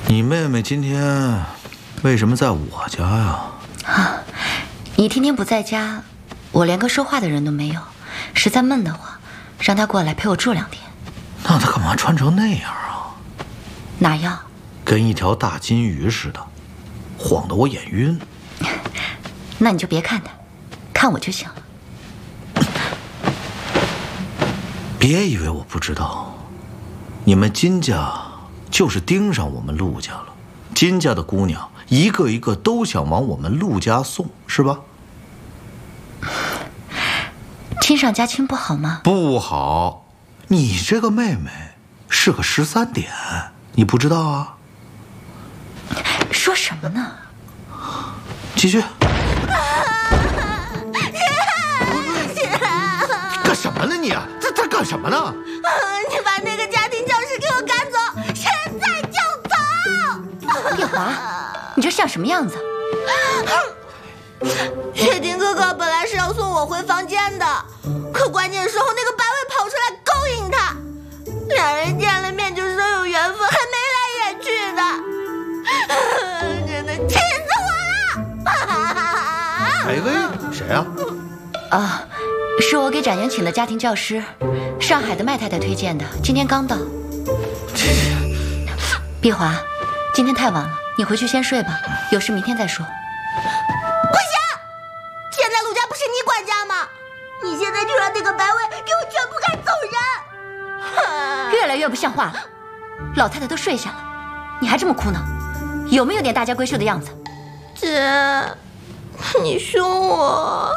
你妹妹今天为什么在我家呀？ 啊，你天天不在家，我连个说话的人都没有，实在闷得慌，让她过来陪我住2天。 那她干嘛穿成那样啊？ 哪样？ 跟一条大金鱼似的，晃得我眼晕。 那你就别看她，看我就行了。 别以为我不知道，你们金家就是盯上我们陆家了。金家的姑娘一个一个都想往我们陆家送，是吧？ 亲上加亲不好吗？ 不好，你这个妹妹是个13点，你不知道啊？ 说什么呢？ 继续。干什么呢你？这干什么呢？ 你把那个家庭教师给我赶走，现在就走！ 碧华，你这像什么样子？ 月丁哥哥本来是要送我回房间的，可关键时候那个白薇跑出来勾引他，2人见了面就说有缘分，还眉来眼去的，真的气死我了！ 白薇？谁啊？ 啊，是我给展元请的家庭教师，上海的麦太太推荐的，今天刚到。碧华，今天太晚了，你回去先睡吧，有事明天再说。 不行，现在陆家不是你管家吗？你现在就让那个白薇给我全部赶走人！ 越来越不像话了，老太太都睡下了，你还这么哭闹，有没有点大家闺秀的样子？ 姐，你凶我。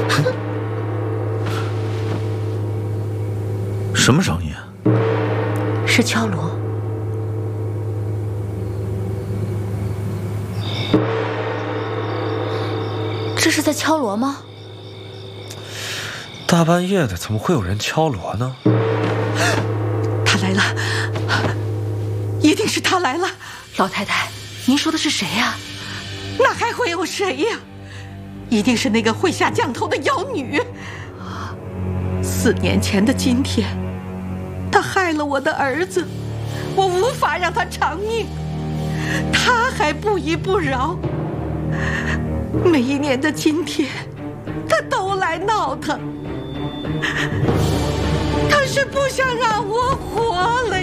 什么声音啊？ 是敲锣。这是在敲锣吗？ 大半夜的，怎么会有人敲锣呢？ 他来了，一定是他来了。 老太太，您说的是谁呀？ 那还会有谁呀？一定是那个会下降头的妖女。4年前的今天，她害了我的儿子，我无法让他偿命，她还不依不饶。每一年的今天，她都来闹腾，她是不想让我活了